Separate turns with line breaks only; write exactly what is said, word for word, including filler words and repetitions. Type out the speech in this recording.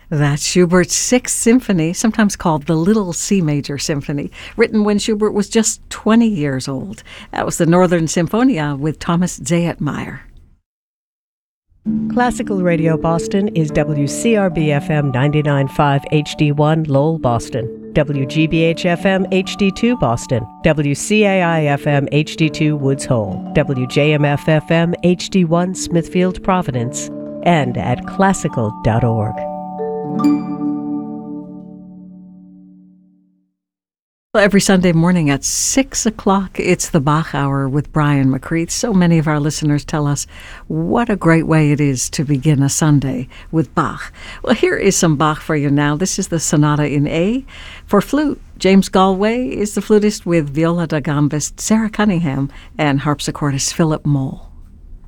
That's Schubert's Sixth Symphony, sometimes called the Little C Major Symphony, written when Schubert was just twenty years old. That was the Northern Symphonia with Thomas Zayatmeyer.
Classical Radio Boston is W C R B F M ninety-nine point five H D one Lowell, Boston, W G B H F M H D two Boston, W C A I F M H D two Woods Hole, W J M F F M H D one Smithfield, Providence, and at classical dot org.
Well, every Sunday morning at six o'clock, it's the Bach Hour with Brian McCreath. So many of our listeners tell us what a great way it is to begin a Sunday with Bach. Well, here is some Bach for you now. This is the Sonata in A for flute. James Galway is the flutist with viola da gambist Sarah Cunningham and harpsichordist Philip Moll.